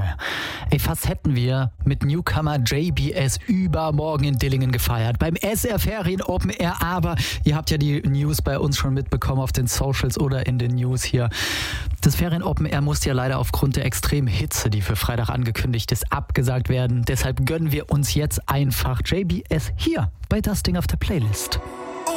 Ey, fast hätten wir mit Newcomer JBS übermorgen in Dillingen gefeiert. Beim SR Ferien Open Air. Aber ihr habt ja die News bei uns schon mitbekommen auf den Socials oder in den News hier. Das Ferien Open Air musste ja leider aufgrund der extremen Hitze, die für Freitag angekündigt ist, abgesagt werden. Deshalb gönnen wir uns jetzt einfach JBS hier bei Das Ding auf der Playlist.